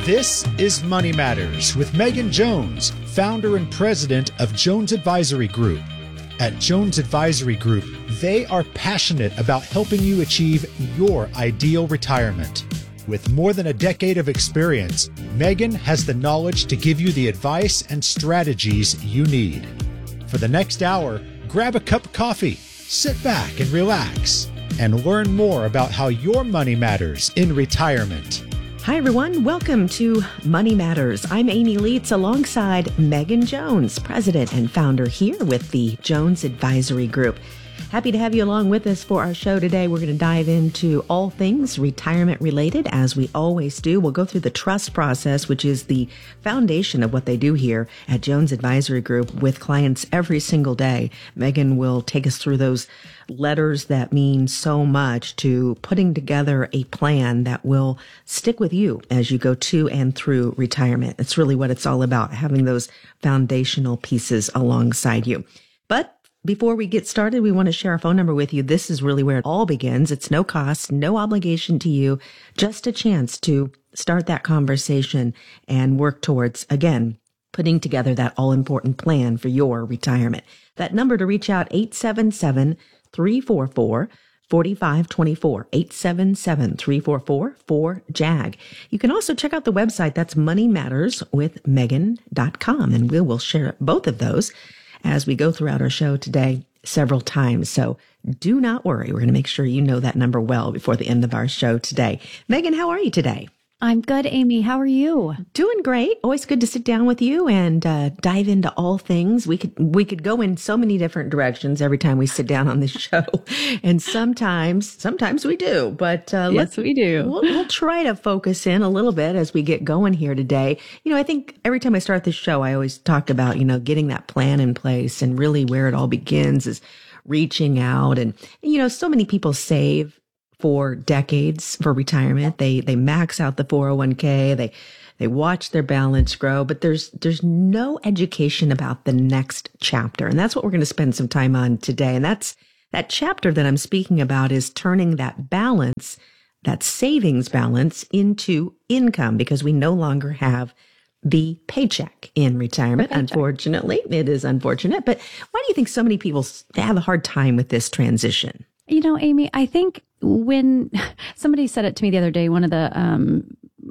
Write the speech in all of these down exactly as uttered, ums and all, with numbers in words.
This is Money Matters with Megan Jones, founder and president of Jones Advisory Group. At Jones Advisory Group, they are passionate about helping you achieve your ideal retirement. With more than a decade of experience, Megan has the knowledge to give you the advice and strategies you need. For the next hour, grab a cup of coffee, sit back and relax, and learn more about how your money matters in retirement. Hi, everyone. Welcome to Money Matters. I'm Amy Leitz alongside Megan Jones, president and founder here with the Jones Advisory Group. Happy to have you along with us for our show today. We're going to dive into all things retirement related, as we always do. We'll go through the trust process, which is the foundation of what they do here at Jones Advisory Group with clients every single day. Megan will take us through those letters that mean so much to putting together a plan that will stick with you as you go to and through retirement. It's really what it's all about, having those foundational pieces alongside you. But before we get started, we want to share our phone number with you. This is really where it all begins. It's no cost, no obligation to you, just a chance to start that conversation and work towards, again, putting together that all-important plan for your retirement. That number to reach out, eight seven seven, three four four, four five two four, eight seven seven, three four four, four J A G. You can also check out the website. That's money matters with megan dot com, and we will share both of those as we go throughout our show today several times. So do not worry. We're going to make sure you know that number well before the end of our show today. Megan, how are you today? I'm good, Amy. How are you? Doing great. Always good to sit down with you and uh, dive into all things. We could we could go in so many different directions every time we sit down on this show, and sometimes sometimes we do. But uh, yes, let's we do. We'll, we'll try to focus in a little bit as we get going here today. You know, I think every time I start this show, I always talk about you know getting that plan in place, and really where it all begins is reaching out. And you know, so many people save for decades for retirement. They, they max out the four oh one k. They, they watch their balance grow, but there's, there's no education about the next chapter. And that's what we're going to spend some time on today. And that's that chapter that I'm speaking about is turning that balance, that savings balance into income, because we no longer have the paycheck in retirement. Paycheck. Unfortunately, it is unfortunate. But why do you think so many people have a hard time with this transition? You know, Amy, I think when somebody said it to me the other day, one of the um,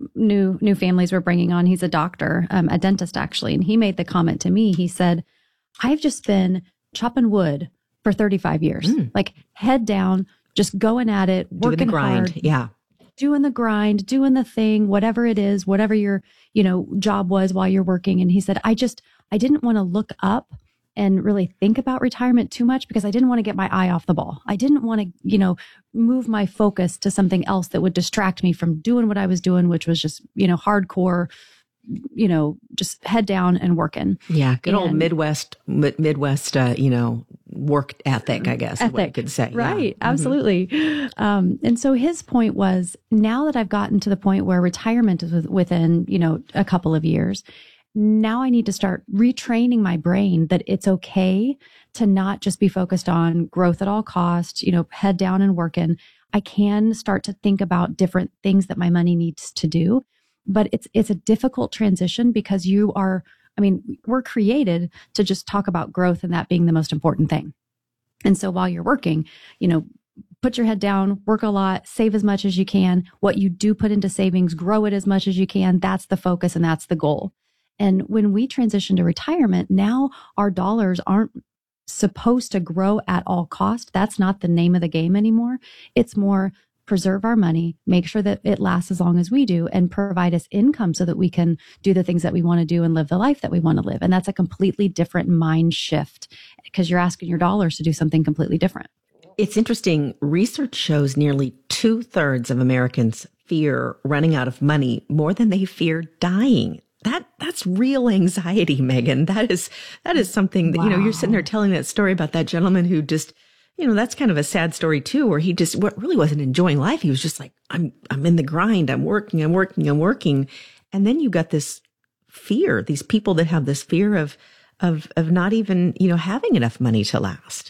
new new families we're bringing on, he's a doctor, um, a dentist actually, and he made the comment to me. He said, "I've just been chopping wood for thirty-five years, mm. like head down, just going at it, working doing the grind, hard, yeah, doing the grind, doing the thing, whatever it is, whatever your you know job was while you're working." And he said, "I just I didn't want to look up and really think about retirement too much because I didn't want to get my eye off the ball. I didn't want to, you know, move my focus to something else that would distract me from doing what I was doing, which was just, you know, hardcore, you know, just head down and working." Yeah. Good and, old Midwest, Midwest, uh, you know, work ethic, I guess. Ethic, what you could say. Right. Yeah. Absolutely. Mm-hmm. Um, and so his point was, now that I've gotten to the point where retirement is within, you know, a couple of years, now I need to start retraining my brain that it's okay to not just be focused on growth at all costs, you know, head down and working. I can start to think about different things that my money needs to do. But it's, it's a difficult transition because you are, I mean, we're created to just talk about growth and that being the most important thing. And so while you're working, you know, put your head down, work a lot, save as much as you can. What you do put into savings, grow it as much as you can. That's the focus and that's the goal. And when we transition to retirement, now our dollars aren't supposed to grow at all cost. That's not the name of the game anymore. It's more preserve our money, make sure that it lasts as long as we do, and provide us income so that we can do the things that we want to do and live the life that we want to live. And that's a completely different mind shift because you're asking your dollars to do something completely different. It's interesting. Research shows nearly two thirds of Americans fear running out of money more than they fear dying. That that's real anxiety, Megan. That is that is something that, wow. you know, you're sitting there telling that story about that gentleman who just, you know, that's kind of a sad story too, where he just really wasn't enjoying life. He was just like, I'm I'm in the grind. I'm working, I'm working, I'm working. And then you got this fear, these people that have this fear of of of not even, you know, having enough money to last.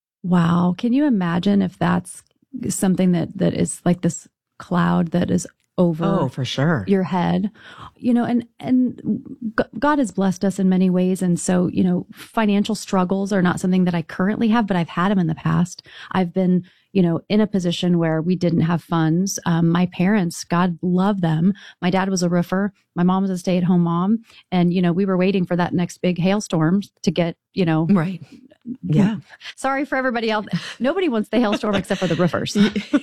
Wow. Can you imagine if that's something that that is like this cloud that is over oh, for sure. your head, you know, and, and God has blessed us in many ways. And so, you know, financial struggles are not something that I currently have, but I've had them in the past. I've been, you know, in a position where we didn't have funds. Um, my parents, God love them. My dad was a roofer. My mom was a stay-at-home mom. And, you know, we were waiting for that next big hailstorm to get, you know, right. Yeah. Sorry for everybody else. Nobody wants the hailstorm except for the roofers.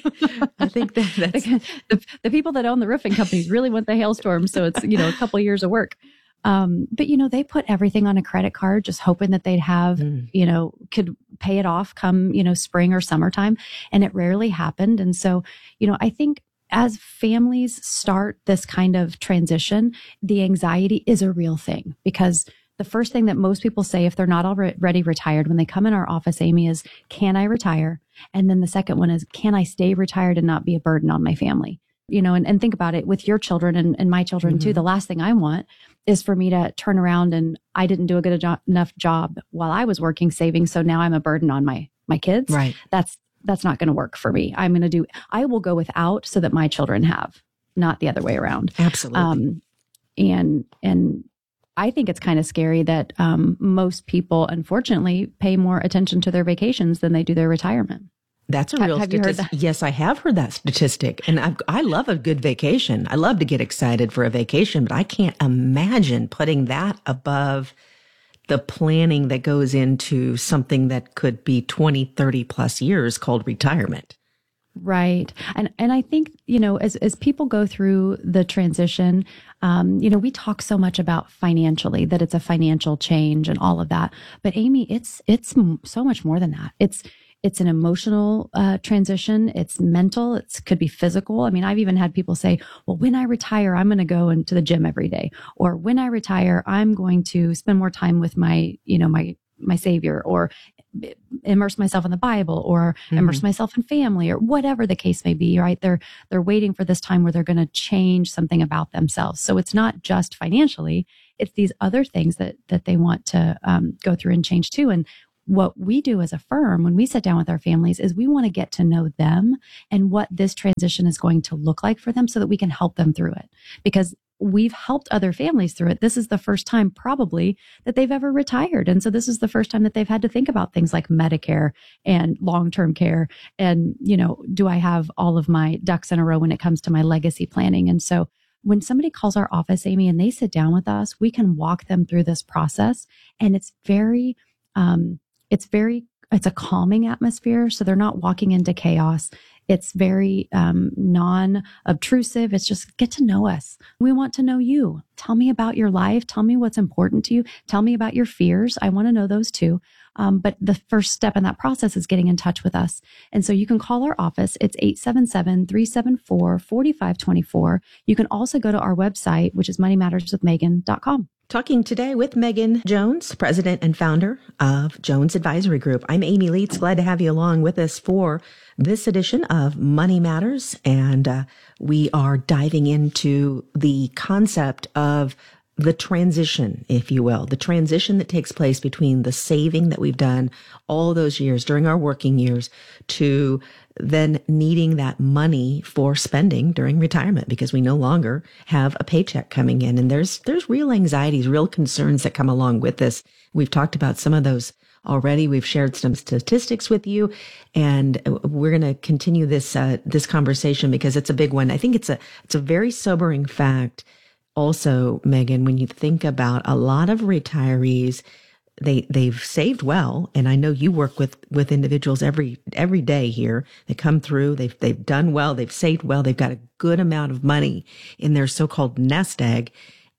I think that that's... the, the, the people that own the roofing companies really want the hailstorm. So it's, you know, a couple of years of work. Um, but, you know, they put everything on a credit card, just hoping that they'd have, mm. you know, could pay it off come, you know, spring or summertime. And it rarely happened. And so, you know, I think as families start this kind of transition, the anxiety is a real thing, because the first thing that most people say if they're not already retired when they come in our office, Amy, is, can I retire? And then the second one is, can I stay retired and not be a burden on my family? You know, and, and think about it with your children and, and my children mm-hmm. too. The last thing I want is for me to turn around and I didn't do a good jo- enough job while I was working saving. So now I'm a burden on my, my kids. Right. That's, that's not going to work for me. I'm going to do, I will go without so that my children have, not the other way around. Absolutely. Um, and, and, I think it's kind of scary that um, most people, unfortunately, pay more attention to their vacations than they do their retirement. That's a real have you heard statistic. that? Yes, I have heard that statistic. And I've, I love a good vacation. I love to get excited for a vacation, but I can't imagine putting that above the planning that goes into something that could be twenty, thirty plus years called retirement. Right. And and I think, you know, as as people go through the transition, um, you know, we talk so much about financially, that it's a financial change and all of that. But Amy, it's it's so much more than that. It's it's an emotional uh, transition. It's mental. It could be physical. I mean, I've even had people say, well, when I retire, I'm going to go into the gym every day. Or when I retire, I'm going to spend more time with my, you know, my my Savior, or immerse myself in the Bible, or mm-hmm. immerse myself in family, or whatever the case may be, right? They're, they're waiting for this time where they're going to change something about themselves. So it's not just financially, it's these other things that, that they want to um, go through and change too. And what we do as a firm when we sit down with our families is we want to get to know them and what this transition is going to look like for them so that we can help them through it. Because we've helped other families through it. This is the first time probably that they've ever retired. And so this is the first time that they've had to think about things like Medicare and long-term care. And, you know, do I have all of my ducks in a row when it comes to my legacy planning? And so when somebody calls our office, Amy, and they sit down with us, we can walk them through this process. And it's very, um, it's very, it's a calming atmosphere. So they're not walking into chaos. It's very um, non-obtrusive. It's just get to know us. We want to know you. Tell me about your life. Tell me what's important to you. Tell me about your fears. I want to know those too. Um, but the first step in that process is getting in touch with us. And so you can call our office. It's eight seven seven, three seven four, four five two four. You can also go to our website, which is money matters with megan dot com. Talking today with Megan Jones, president and founder of Jones Advisory Group. I'm Amy Leitz. Glad to have you along with us for this edition of Money Matters. And uh, we are diving into the concept of the transition, if you will, the transition that takes place between the saving that we've done all those years during our working years to then needing that money for spending during retirement because we no longer have a paycheck coming in. And there's, there's real anxieties, real concerns that come along with this. We've talked about some of those already. We've shared some statistics with you, and we're going to continue this, uh, this conversation because it's a big one. I think it's a, it's a very sobering fact. Also, Megan, when you think about a lot of retirees, they, they've saved well. And I know you work with, with individuals every, every day here. They come through, they've, they've done well, they've saved well, they've got a good amount of money in their so-called nest egg.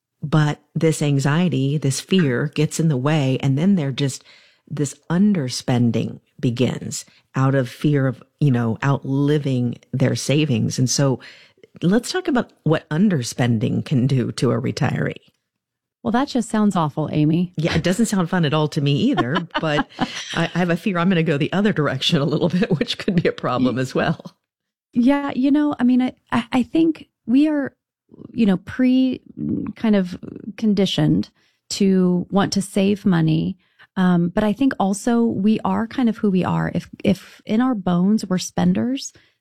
But this anxiety, this fear gets in the way. And then they're just, this underspending begins out of fear of, you know, outliving their savings. And so let's talk about what underspending can do to a retiree. Well, that just sounds awful, Amy. Yeah, it doesn't sound fun at all to me either, but I, I have a fear I'm going to go the other direction a little bit, which could be a problem as well. Yeah, you know, I mean, I, I think we are, you know, pre kind of conditioned to want to save money. Um, but I think also we are kind of who we are. If, if in our bones we're spenders,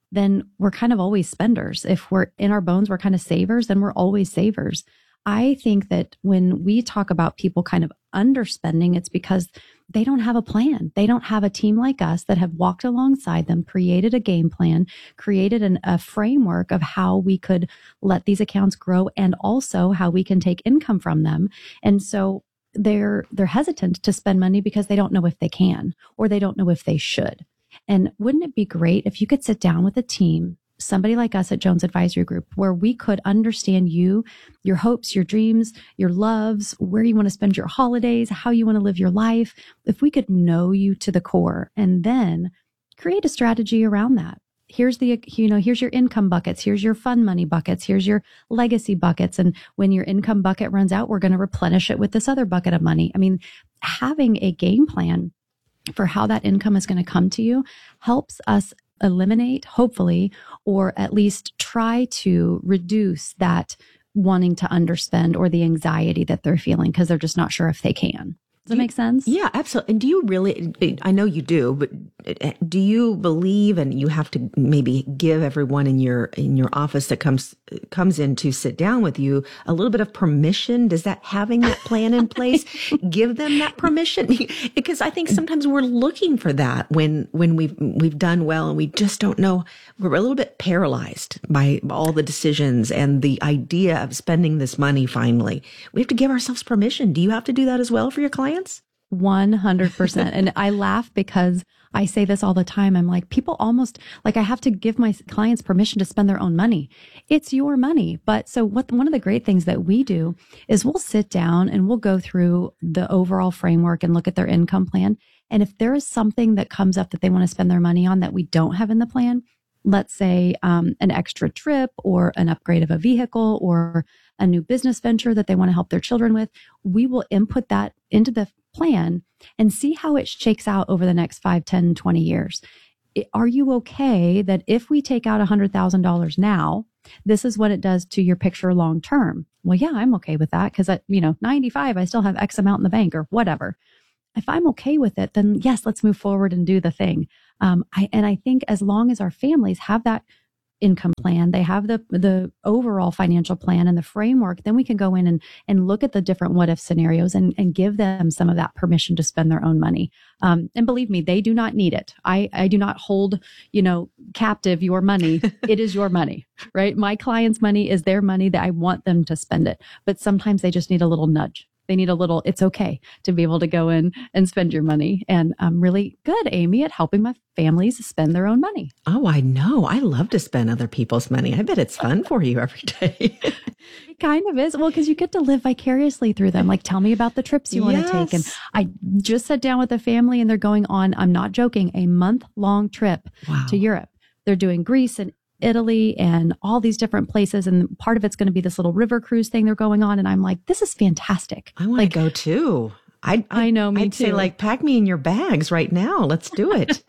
then we're kind of always spenders. If we're in our bones, we're kind of savers, then we're always savers. I think that when we talk about people kind of underspending, it's because they don't have a plan. They don't have a team like us that have walked alongside them, created a game plan, created an, a framework of how we could let these accounts grow and also how we can take income from them. And so they're, they're hesitant to spend money because they don't know if they can, or they don't know if they should. And wouldn't it be great if you could sit down with a team, somebody like us at Jones Advisory Group, where we could understand you, your hopes, your dreams, your loves, where you want to spend your holidays, how you want to live your life. If we could know you to the core and then create a strategy around that. Here's the, you know, here's your income buckets. Here's your fund money buckets. Here's your legacy buckets. And when your income bucket runs out, we're going to replenish it with this other bucket of money. I mean, having a game plan for how that income is going to come to you helps us eliminate, hopefully, or at least try to reduce that wanting to underspend or the anxiety that they're feeling because they're just not sure if they can. Does that make sense? Yeah, absolutely. And do you really, I know you do, but do you believe, and you have to maybe give everyone in your in your office that comes comes in to sit down with you a little bit of permission? Does that, having that plan in place, give them that permission? Because I think sometimes we're looking for that when when we've we've done well and we just don't know. We're a little bit paralyzed by all the decisions and the idea of spending this money finally. We have to give ourselves permission. Do you have to do that as well for your clients? one hundred percent. And I laugh because I say this all the time. I'm like, people almost like I have to give my clients permission to spend their own money. It's your money. But so what, one of the great things that we do is we'll sit down and we'll go through the overall framework and look at their income plan. And if there is something that comes up that they want to spend their money on that we don't have in the plan, let's say um, an extra trip or an upgrade of a vehicle or a new business venture that they want to help their children with, we will input that into the plan and see how it shakes out over the next five, ten, twenty years. Are you okay that if we take out one hundred thousand dollars now, this is what it does to your picture long term? Well, yeah, I'm okay with that because at, you know, ninety-five, I still have X amount in the bank or whatever. If I'm okay with it, then yes, let's move forward and do the thing. Um, I, and I think as long as our families have that income plan, they have the the overall financial plan and the framework, then we can go in and and look at the different what if scenarios and and give them some of that permission to spend their own money. Um, and believe me, they do not need it. I I do not hold, you know, captive your money. It is your money, right? My clients' money is their money that I want them to spend it. But sometimes they just need a little nudge. They need a little, it's okay to be able to go in and spend your money. And I'm really good, Amy, at helping my families spend their own money. Oh, I know. I love to spend other people's money. I bet it's fun for you every day. It kind of is. Well, because you get to live vicariously through them. Like, tell me about the trips you yes. want to take. And I just sat down with a family and they're going on, I'm not joking, a month long trip wow. to Europe. They're doing Greece and Italy and all these different places. And part of it's going to be this little river cruise thing they're going on. And I'm like, this is fantastic. I want like, to go too. I I know, me I'd too. say like, pack me in your bags right now. Let's do it.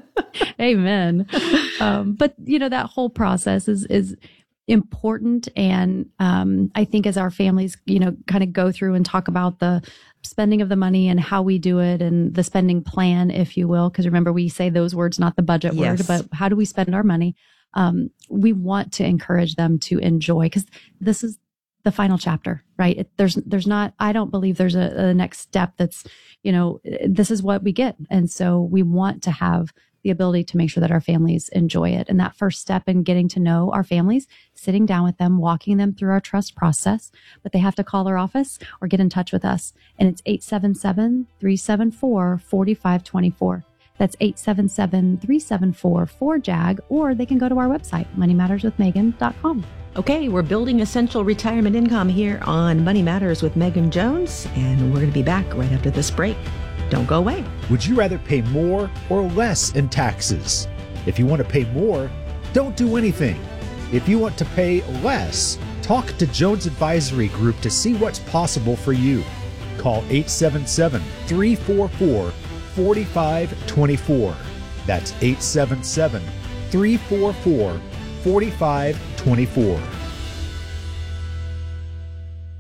Amen. Um, but you know, that whole process is, is important. And um, I think as our families, you know, kind of go through and talk about the spending of the money and how we do it and the spending plan, if you will, because remember, we say those words, not the budget yes. word, but how do we spend our money? Um, we want to encourage them to enjoy, because this is the final chapter, right? It, there's, there's not, I don't believe there's a, a next step that's, you know, this is what we get. And so we want to have the ability to make sure that our families enjoy it. And that first step in getting to know our families, sitting down with them, walking them through our trust process, but they have to call our office or get in touch with us. And it's eight seven seven, three seven four, four five two four. That's eight seven seven, three seven four, four J A G, or they can go to our website, money matters with megan dot com. Okay, we're building essential retirement income here on Money Matters with Megan Jones, and we're going to be back right after this break. Don't go away. Would you rather pay more or less in taxes? If you want to pay more, don't do anything. If you want to pay less, talk to Jones Advisory Group to see what's possible for you. Call eight seven seven, three four four, four five two four. That's eight seven seven, three four four, four five two four.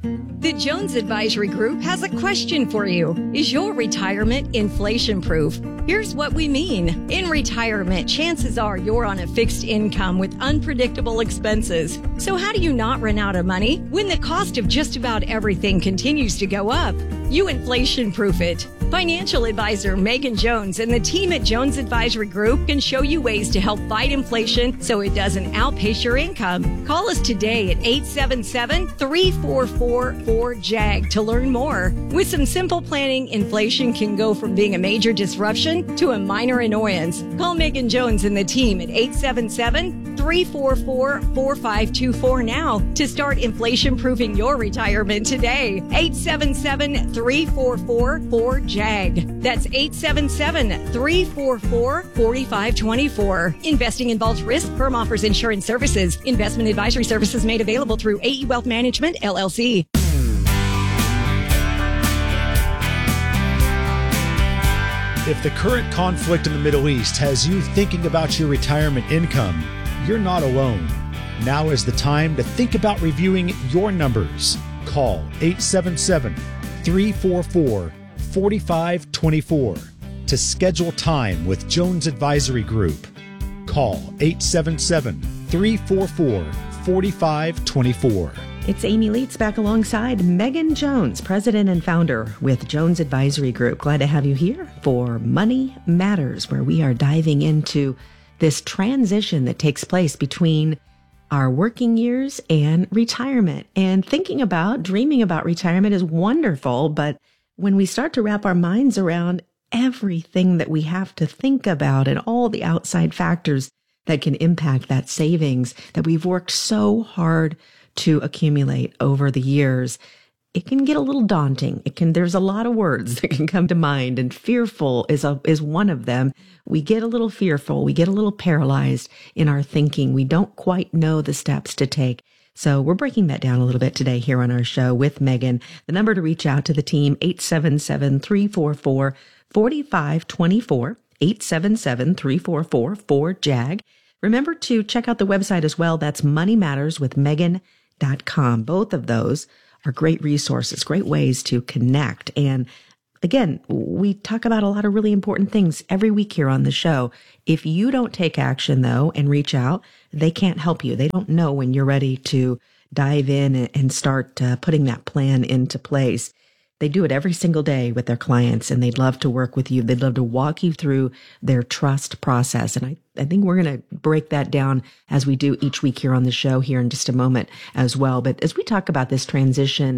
The Jones Advisory Group has a question for you. Is your retirement inflation-proof? Here's what we mean. In retirement, chances are you're on a fixed income with unpredictable expenses. So how do you not run out of money when the cost of just about everything continues to go up? You inflation-proof it. Financial advisor Megan Jones and the team at Jones Advisory Group can show you ways to help fight inflation so it doesn't outpace your income. Call us today at eight seven seven, three four four, four J A G to learn more. With some simple planning, inflation can go from being a major disruption to a minor annoyance. Call Megan Jones and the team at eight seven seven, three four four, four five two four now to start inflation-proofing your retirement today. eight seven seven, three four four, four J A G. That's eight seven seven, three four four, four five two four. Investing involves risk. Firm offers insurance services. Investment advisory services made available through A E Wealth Management, L L C. If the current conflict in the Middle East has you thinking about your retirement income, you're not alone. Now is the time to think about reviewing your numbers. Call eight seven seven, three four four, four five two four to schedule time with Jones Advisory Group. Call eight seven seven, three four four, four five two four. It's Amy Leitz back alongside Megan Jones, president and founder with Jones Advisory Group. Glad to have you here for Money Matters, where we are diving into this transition that takes place between our working years and retirement. And thinking about, dreaming about retirement is wonderful, but when we start to wrap our minds around everything that we have to think about and all the outside factors that can impact that savings that we've worked so hard to accumulate over the years, it can get a little daunting. It can, there's a lot of words that can come to mind, and fearful is a, is one of them. We get a little fearful. We get a little paralyzed in our thinking. We don't quite know the steps to take. So we're breaking that down a little bit today here on our show with Megan. The number to reach out to the team, eight seven seven, three four four, four five two four, eight seven seven, three four four, four J A G. Remember to check out the website as well. That's money matters with megan dot com. Both of those are great resources, great ways to connect. And again, we talk about a lot of really important things every week here on the show. If you don't take action, though, and reach out, they can't help you. They don't know when you're ready to dive in and start uh, putting that plan into place. They do it every single day with their clients, and they'd love to work with you. They'd love to walk you through their trust process. And I, I think we're going to break that down as we do each week here on the show here in just a moment as well. But as we talk about this transition,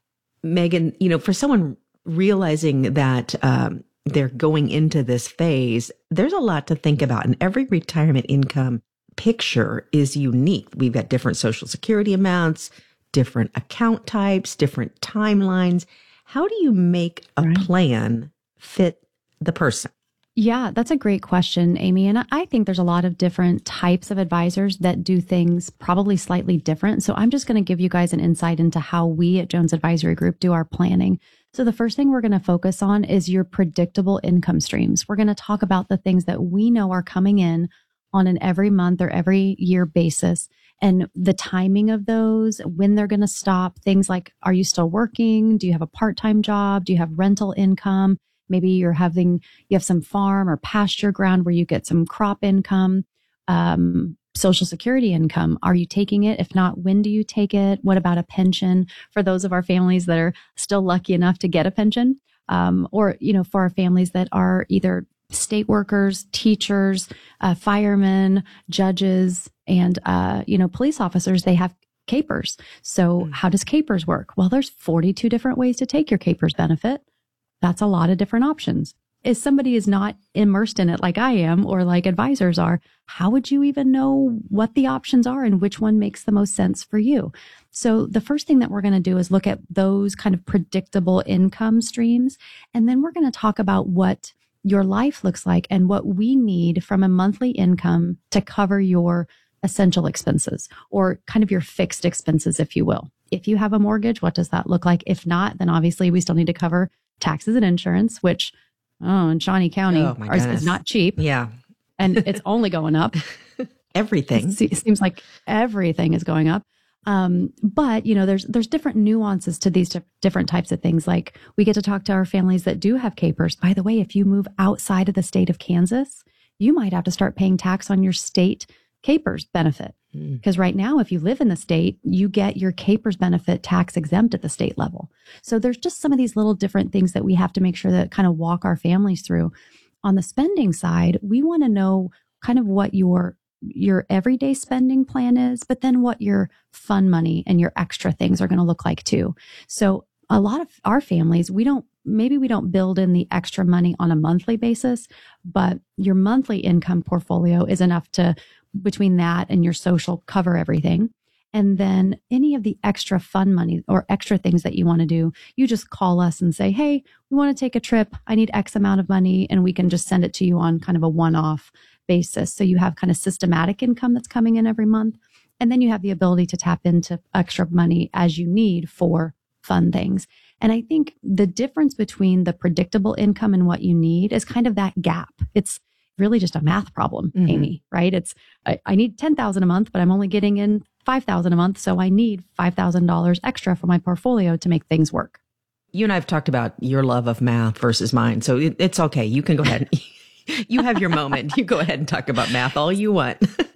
Megan, you know, for someone realizing that um, they're going into this phase, there's a lot to think about. And every retirement income picture is unique. We've got different Social Security amounts, different account types, different timelines. How do you make a right. plan fit the person? Yeah, that's a great question, Amy. And I think there's a lot of different types of advisors that do things probably slightly different. So I'm just going to give you guys an insight into how we at Jones Advisory Group do our planning. So the first thing we're going to focus on is your predictable income streams. We're going to talk about the things that we know are coming in on an every month or every year basis, and the timing of those, when they're going to stop. Things like, are you still working? Do you have a part-time job? Do you have rental income? Maybe you're having, you have some farm or pasture ground where you get some crop income, um, Social Security income. Are you taking it? If not, when do you take it? What about a pension for those of our families that are still lucky enough to get a pension? Um, or, you know, for our families that are either state workers, teachers, uh, firemen, judges, and, uh, you know, police officers, they have capers. So mm. how does capers work? Well, there's forty-two different ways to take your capers benefit. That's a lot of different options. If somebody is not immersed in it like I am, or like advisors are, how would you even know what the options are and which one makes the most sense for you? So the first thing that we're going to do is look at those kind of predictable income streams. And then we're going to talk about what your life looks like and what we need from a monthly income to cover your essential expenses, or kind of your fixed expenses, if you will. If you have a mortgage, what does that look like? If not, then obviously we still need to cover taxes and insurance, which, oh, in Shawnee County oh are, is not cheap. Yeah. And it's only going up. Everything. It seems like everything is going up. Um, but you know, there's, there's different nuances to these di- different types of things. Like we get to talk to our families that do have capers. By the way, if you move outside of the state of Kansas, you might have to start paying tax on your state capers benefit. Because mm. right now, if you live in the state, you get your capers benefit tax exempt at the state level. So there's just some of these little different things that we have to make sure that kind of walk our families through. On the spending side, we want to know kind of what your your everyday spending plan is, but then what your fun money and your extra things are going to look like too. So a lot of our families, we don't, maybe we don't build in the extra money on a monthly basis, but your monthly income portfolio is enough to, between that and your social, cover everything. And then any of the extra fun money or extra things that you want to do, you just call us and say, hey, we want to take a trip. I need X amount of money. And we can just send it to you on kind of a one-off basis. So you have kind of systematic income that's coming in every month. And then you have the ability to tap into extra money as you need for fun things. And I think the difference between the predictable income and what you need is kind of that gap. It's really just a math problem, mm-hmm. Amy, right? It's, I, I need ten thousand dollars a month, but I'm only getting in five thousand dollars a month. So I need five thousand dollars extra for my portfolio to make things work. You and I have talked about your love of math versus mine. So it, it's okay. You can go ahead. You have your moment. You go ahead and talk about math all you want.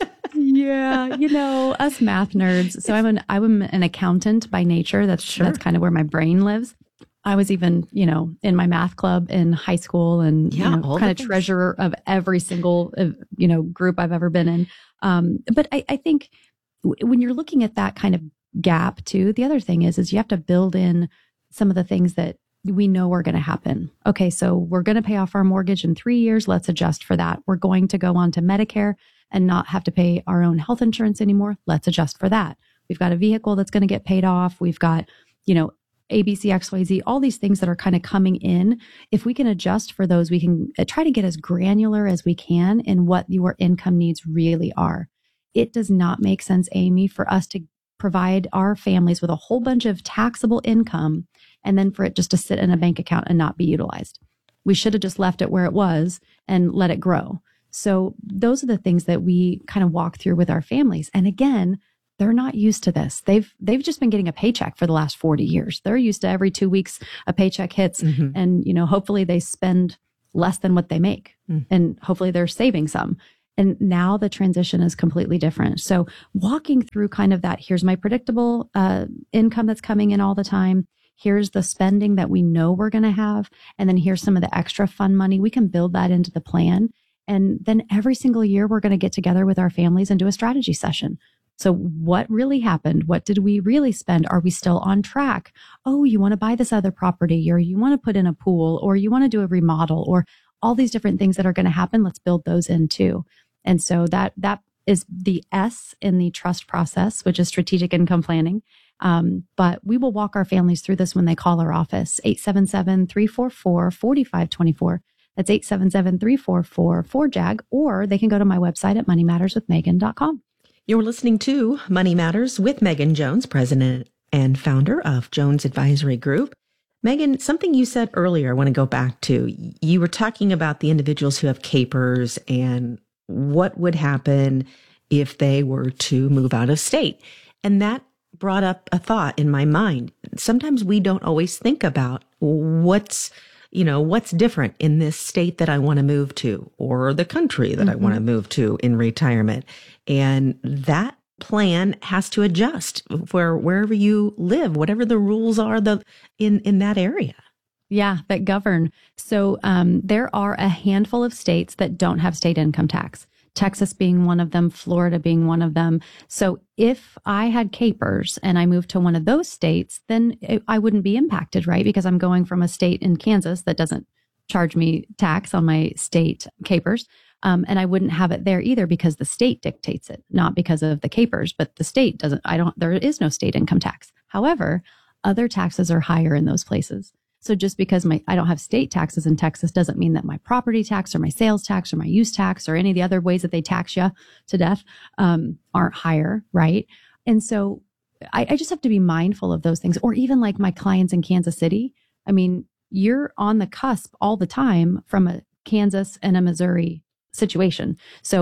Yeah. You know, us math nerds. So I'm an, I'm an accountant by nature. That's, sure. that's kind of where my brain lives. I was even, you know, in my math club in high school and yeah, you know, kind of things. Treasurer of every single, uh, you know, group I've ever been in. Um, but I, I think w- when you're looking at that kind of gap too, the other thing is, is you have to build in some of the things that we know are going to happen. Okay, so we're going to pay off our mortgage in three years. Let's adjust for that. We're going to go on to Medicare and not have to pay our own health insurance anymore. Let's adjust for that. We've got a vehicle that's going to get paid off. We've got, you know, A B C, X Y Z, all these things that are kind of coming in. If we can adjust for those, we can try to get as granular as we can in what your income needs really are. It does not make sense, Amy, for us to provide our families with a whole bunch of taxable income and then for it just to sit in a bank account and not be utilized. We should have just left it where it was and let it grow. So those are the things that we kind of walk through with our families. And again, they're not used to this. They've they've just been getting a paycheck for the last forty years. They're used to every two weeks a paycheck hits, mm-hmm. and you know, hopefully they spend less than what they make, mm. and hopefully they're saving some. And now the transition is completely different. So walking through kind of that, here's my predictable uh, income that's coming in all the time. Here's the spending that we know we're going to have, and then here's some of the extra fun money. We can build that into the plan, and then every single year we're going to get together with our families and do a strategy session. So what really happened? What did we really spend? Are we still on track? Oh, you want to buy this other property, or you want to put in a pool, or you want to do a remodel, or all these different things that are going to happen. Let's build those in too. And so that, that is the S in the trust process, which is strategic income planning. Um, but we will walk our families through this when they call our office, eight seven seven, three four four, four five two four. That's eight seven seven, three four four, four J A G, or they can go to my website at money matters with megan dot com. You're listening to Money Matters with Megan Jones, president and founder of Jones Advisory Group. Megan, something you said earlier, I want to go back to. You were talking about the individuals who have capers and what would happen if they were to move out of state. And that brought up a thought in my mind. Sometimes we don't always think about what's, you know, what's different in this state that I want to move to, or the country that mm-hmm. I want to move to in retirement. And that plan has to adjust for wherever you live, whatever the rules are the in, in that area. Yeah, that govern. So um, there are a handful of states that don't have state income tax. Texas being one of them, Florida being one of them. So if I had capers and I moved to one of those states, then it, I wouldn't be impacted, right? Because I'm going from a state in Kansas that doesn't charge me tax on my state capers. Um, and I wouldn't have it there either because the state dictates it, not because of the capers, but the state doesn't, I don't, there is no state income tax. However, other taxes are higher in those places. So just because my I don't have state taxes in Texas doesn't mean that my property tax or my sales tax or my use tax or any of the other ways that they tax you to death um, aren't higher, right? And so I, I just have to be mindful of those things. Or even like my clients in Kansas City. I mean, you're on the cusp all the time from a Kansas and a Missouri situation. So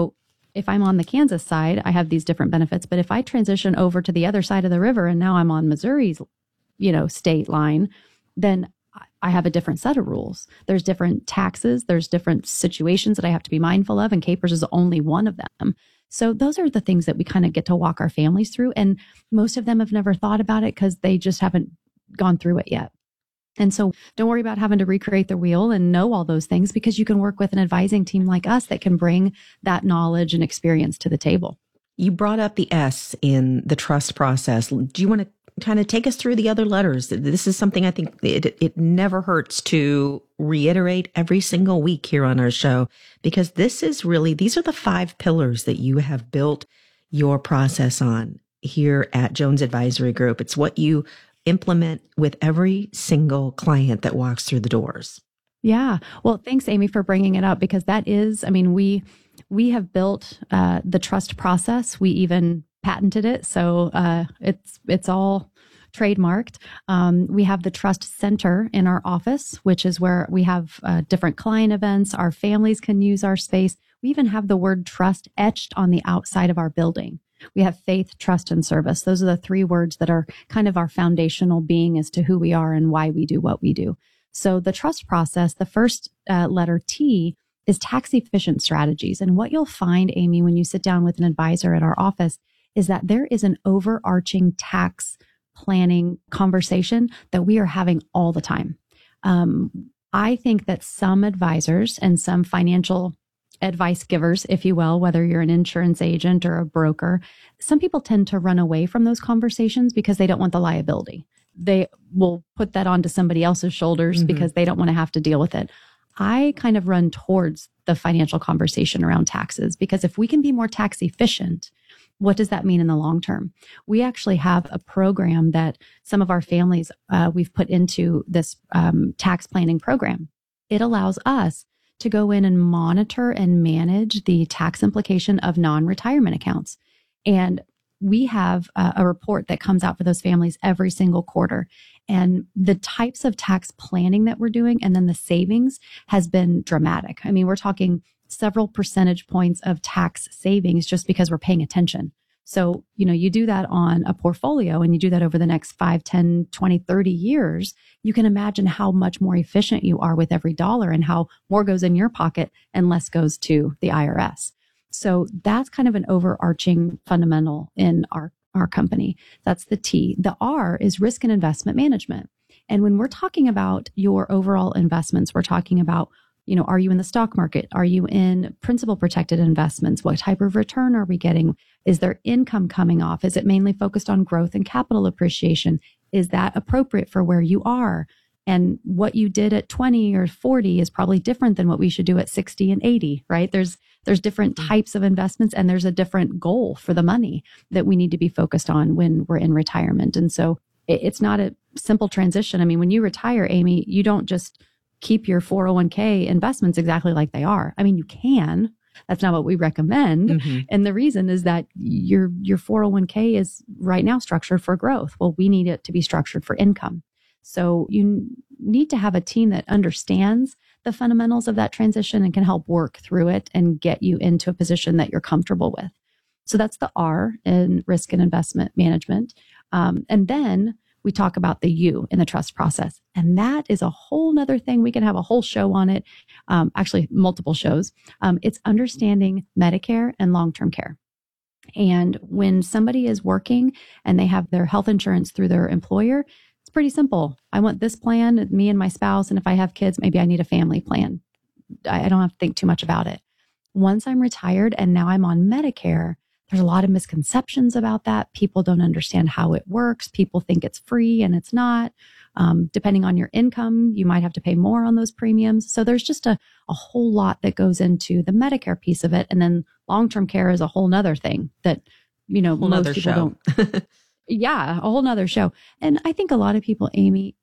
if I'm on the Kansas side, I have these different benefits. But if I transition over to the other side of the river and now I'm on Missouri's, you know, state line, then I have a different set of rules. There's different taxes. There's different situations that I have to be mindful of. And Capers is only one of them. So those are the things that we kind of get to walk our families through. And most of them have never thought about it because they just haven't gone through it yet. And so don't worry about having to recreate the wheel and know all those things, because you can work with an advising team like us that can bring that knowledge and experience to the table. You brought up the S in the trust process. Do you want to kind of take us through the other letters? This is something I think it, it never hurts to reiterate every single week here on our show, because this is really, these are the five pillars that you have built your process on here at Jones Advisory Group. It's what you implement with every single client that walks through the doors. Yeah. Well, thanks, Amy, for bringing it up, because that is, I mean, we, we have built uh, the trust process. We even patented it. So uh, it's, it's all trademarked. Um, we have the Trust Center in our office, which is where we have uh, different client events. Our families can use our space. We even have the word trust etched on the outside of our building. We have faith, trust, and service. Those are the three words that are kind of our foundational being as to who we are and why we do what we do. So the trust process, the first uh, letter T, is tax efficient strategies. And what you'll find, Amy, when you sit down with an advisor at our office is that there is an overarching tax planning conversation that we are having all the time. Um, I think that some advisors and some financial advice givers, if you will, whether you're an insurance agent or a broker, some people tend to run away from those conversations because they don't want the liability. They will put that onto somebody else's shoulders mm-hmm. because they don't want to have to deal with it. I kind of run towards the financial conversation around taxes, because if we can be more tax efficient, what does that mean in the long term? We actually have a program that some of our families, uh, we've put into this um, tax planning program. It allows us to go in and monitor and manage the tax implication of non-retirement accounts. And we have a, a report that comes out for those families every single quarter. And the types of tax planning that we're doing and then the savings has been dramatic. I mean, we're talking several percentage points of tax savings just because we're paying attention. So, you know, you do that on a portfolio and you do that over the next five, ten, twenty, thirty years, you can imagine how much more efficient you are with every dollar and how more goes in your pocket and less goes to the I R S. So that's kind of an overarching fundamental in our, our company. That's the T. The R is risk and investment management. And when we're talking about your overall investments, we're talking about, you know, are you in the stock market? Are you in principal protected investments? What type of return are we getting? Is there income coming off? Is it mainly focused on growth and capital appreciation? Is that appropriate for where you are? And what you did at twenty or forty is probably different than what we should do at sixty and eighty, right? There's, there's different types of investments and there's a different goal for the money that we need to be focused on when we're in retirement. And so it, it's not a simple transition. I mean, when you retire, Amy, you don't just keep your four oh one k investments exactly like they are. I mean, you can. That's not what we recommend. Mm-hmm. And the reason is that your your four oh one k is right now structured for growth. Well, we need it to be structured for income. So you need to have a team that understands the fundamentals of that transition and can help work through it and get you into a position that you're comfortable with. So that's the R in risk and investment management. Um, and then we talk about the U in the trust process. And that is a whole nother thing. We can have a whole show on it. Um, actually, multiple shows. Um, it's understanding Medicare and long-term care. And when somebody is working and they have their health insurance through their employer, it's pretty simple. I want this plan, me and my spouse. And if I have kids, maybe I need a family plan. I, I don't have to think too much about it. Once I'm retired and now I'm on Medicare, there's a lot of misconceptions about that. People don't understand how it works. People think it's free and it's not. Um, depending on your income, you might have to pay more on those premiums. So there's just a, a whole lot that goes into the Medicare piece of it. And then long-term care is a whole nother thing that, you know, most people show. don't. Yeah, a whole nother show. And I think a lot of people, Amy,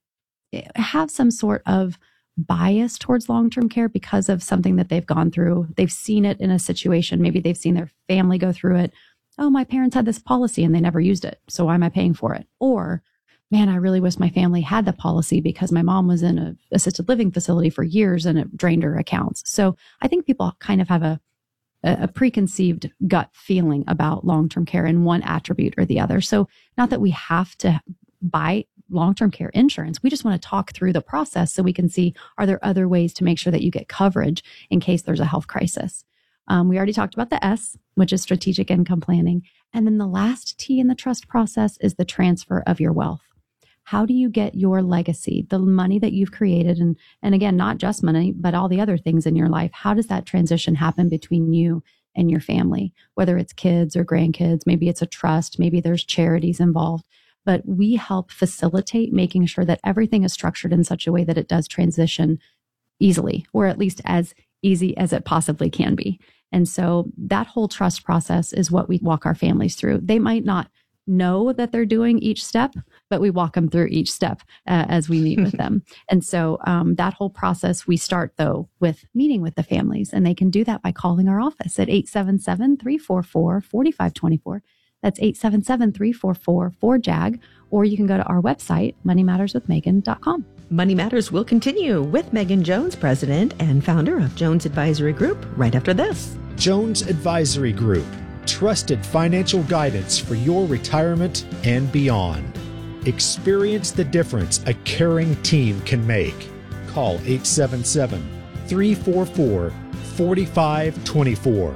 have some sort of bias towards long-term care because of something that they've gone through. They've seen it in a situation. Maybe they've seen their family go through it. Oh, my parents had this policy and they never used it. So why am I paying for it? Or, man, I really wish my family had the policy because my mom was in an assisted living facility for years and it drained her accounts. So I think people kind of have a a, a preconceived gut feeling about long-term care in one attribute or the other. So not that we have to buy long-term care insurance. We just want to talk through the process so we can see, are there other ways to make sure that you get coverage in case there's a health crisis? Um, we already talked about the S, which is strategic income planning. And then the last T in the trust process is the transfer of your wealth. How do you get your legacy, the money that you've created? And, and again, not just money, but all the other things in your life. How does that transition happen between you and your family, whether it's kids or grandkids? Maybe it's a trust, maybe there's charities involved. But we help facilitate making sure that everything is structured in such a way that it does transition easily, or at least as easy as it possibly can be. And so that whole trust process is what we walk our families through. They might not know that they're doing each step, but we walk them through each step uh, as we meet with them. And so um, that whole process, we start though with meeting with the families, and they can do that by calling our office at eight seven seven, three four four, four five two four. That's eight seven seven, three four four, four J A G, or you can go to our website, money matters with megan dot com. Money Matters will continue with Megan Jones, president and founder of Jones Advisory Group, right after this. Jones Advisory Group, trusted financial guidance for your retirement and beyond. Experience the difference a caring team can make. Call eight seven seven, three four four, four five two four.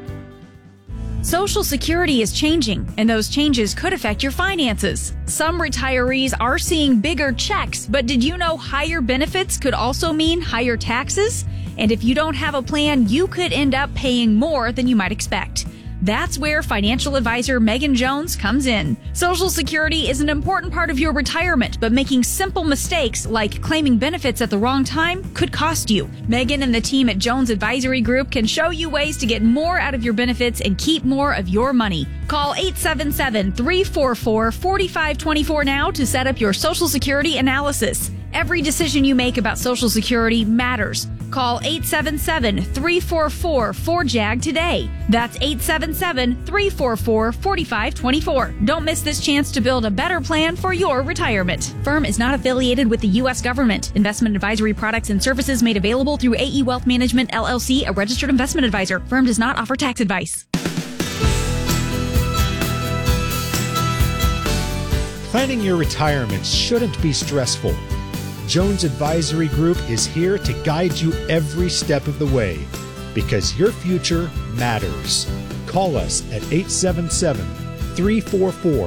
Social Security is changing, and those changes could affect your finances. Some retirees are seeing bigger checks, but did you know higher benefits could also mean higher taxes? And if you don't have a plan, you could end up paying more than you might expect. That's where financial advisor Megan Jones comes in. Social Security is an important part of your retirement, but making simple mistakes like claiming benefits at the wrong time could cost you. Megan and the team at Jones Advisory Group can show you ways to get more out of your benefits and keep more of your money. Call eight seven seven, three four four, four five two four now to set up your Social Security analysis. Every decision you make about Social Security matters. Call eight seven seven, three four four, four J A G today. That's eight seven seven, three four four, four five two four. Don't miss this chance to build a better plan for your retirement. Firm is not affiliated with the U S government. Investment advisory products and services made available through A E Wealth Management, L L C, a registered investment advisor. Firm does not offer tax advice. Planning your retirement shouldn't be stressful. Jones Advisory Group is here to guide you every step of the way, because your future matters. Call us at eight seven seven, three four four,